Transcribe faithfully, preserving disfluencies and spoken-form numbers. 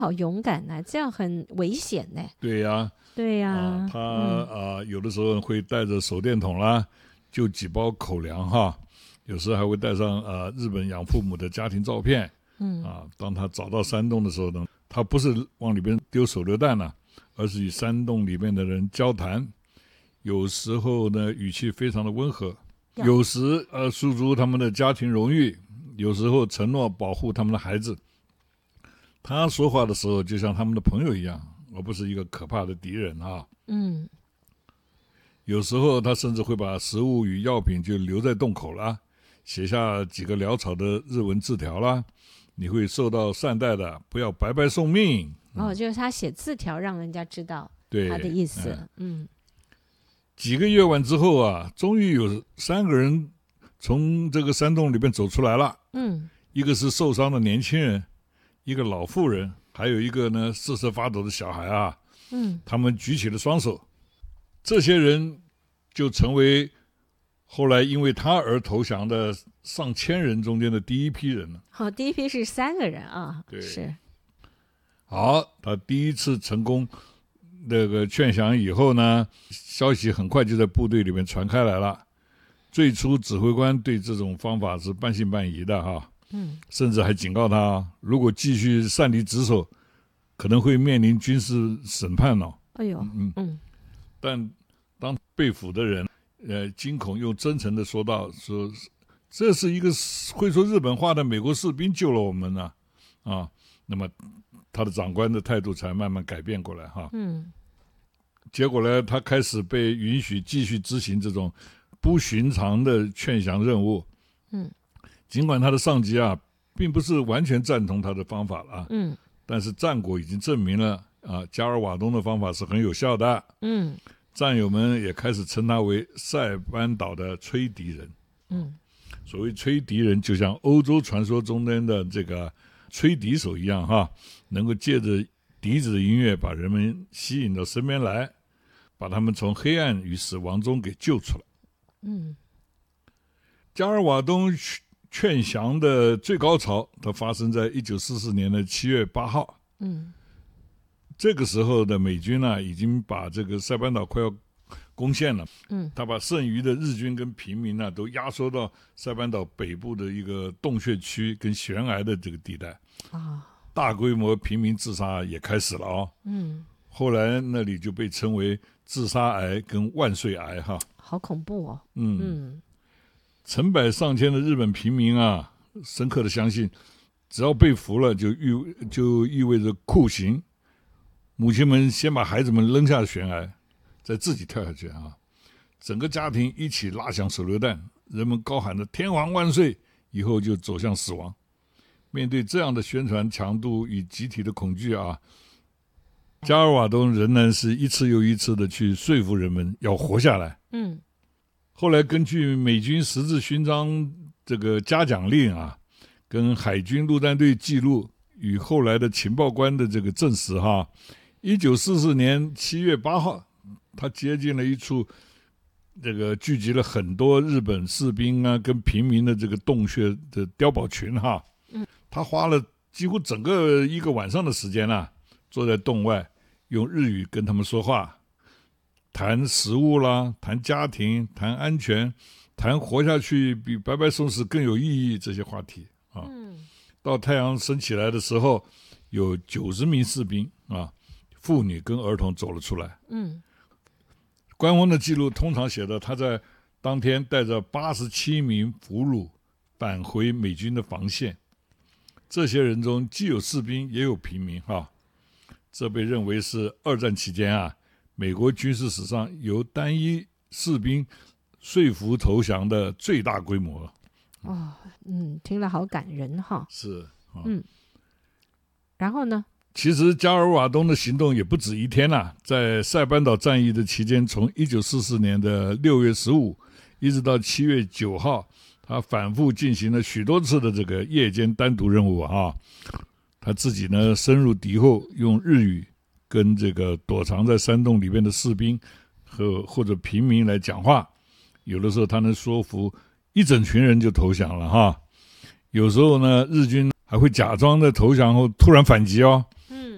好勇敢啊，这样很危险呢。 对呀、啊， 对呀、 啊，他啊、 嗯呃、有的时候会带着手电筒啦，就几包口粮哈，有时还会带上呃日本养父母的家庭照片。 嗯啊，当他找到山洞的时候呢，他不是往里边丢手榴弹了、啊，而是与山洞里面的人交谈。有时候呢，语气非常的温和，有时呃诉诸他们的家庭荣誉，有时候承诺保护他们的孩子。他说话的时候就像他们的朋友一样，而不是一个可怕的敌人啊。 嗯， 有时候他甚至会把食物与药品就留在洞口啦，写下几个潦草的日文字条啦，你会受到善待的，不要白白送命。 哦，就是他写字条让人家知道他的意思。嗯， 几个夜晚之后啊，终于有三个人从这个山洞里面走出来了。 嗯， 一个是受伤的年轻人，一个老妇人，还有一个呢瑟瑟发抖的小孩啊。 嗯， 他们举起了双手，这些人就成为后来因为他而投降的上千人中间的第一批人了。 好、哦，第一批是三个人啊。 对， 是。 好，他第一次成功那个劝降以后呢，消息很快就在部队里面传开来了。最初指挥官对这种方法是半信半疑的哈， 嗯， 甚至还警告他，如果继续擅离职守，可能会面临军事审判呢、哦。 哎呦， 嗯嗯， 但当被俘的人，呃，惊恐又真诚的说道：“说这是一个会说日本话的美国士兵救了我们呢、啊，啊，那么他的长官的态度才慢慢改变过来哈。 嗯， 结果呢，他开始被允许继续执行这种不寻常的劝降任务。 嗯， 尽管他的上级啊，并不是完全赞同他的方法了， 嗯， 但是战果已经证明了啊，加尔瓦东的方法是很有效的。 嗯， 战友们也开始称他为塞班岛的吹笛人。 嗯， 所谓吹笛人，就像欧洲传说中间的这个吹笛手一样哈，能够借着笛子的音乐把人们吸引到身边来，把他们从黑暗与死亡中给救出来。 嗯， 加尔瓦东劝降的最高潮，它发生在一九四四年的七月八号。 嗯， 这个时候的美军呢、啊，已经把这个塞班岛快要攻陷了。 嗯， 他把剩余的日军跟平民呢、啊，都压缩到塞班岛北部的一个洞穴区跟悬崖的这个地带。 啊， 大规模平民自杀也开始了哦。 嗯， 后来那里就被称为自杀崖跟万岁崖哈。 好恐怖哦。 嗯嗯， 成百上千的日本平民啊，深刻的相信，只要被俘了，就意就意味着酷刑。母亲们先把孩子们扔下悬崖，再自己跳下去啊！整个家庭一起拉响手榴弹，人们高喊着“天皇万岁”，以后就走向死亡。面对这样的宣传强度与集体的恐惧啊，加尔瓦东仍然是一次又一次的去说服人们要活下来。 嗯， 后来根据美军十字勋章这个嘉奖令啊，跟海军陆战队记录与后来的情报官的这个证实哈，一九四四年七月八号，他接近了一处这个聚集了很多日本士兵啊跟平民的这个洞穴的碉堡群哈。 嗯， 他花了几乎整个一个晚上的时间啊，坐在洞外用日语跟他们说话，谈食物啦，谈家庭，谈安全，谈活下去比白白送死更有意义这些话题啊。 嗯， 到太阳升起来的时候，有九十名士兵啊，妇女跟儿童走了出来。 嗯， 官方的记录通常写的，他在当天带着八十七名俘虏返回美军的防线。这些人中既有士兵也有平民哈，这被认为是二战期间啊，美国军事史上由单一士兵说服投降的最大规模。 哦，嗯，听了好感人哈。 是，啊、 嗯，然后呢？ 其实加尔瓦东的行动也不止一天啊，在塞班岛战役的期间，从一九四四年的六月十五一直到七月九号，他反复进行了许多次的这个夜间单独任务啊。他自己呢深入敌后，用日语跟这个躲藏在山洞里面的士兵和或者平民来讲话，有的时候他能说服一整群人就投降了哈。有时候呢，日军还会假装在投降后突然反击哦。 嗯，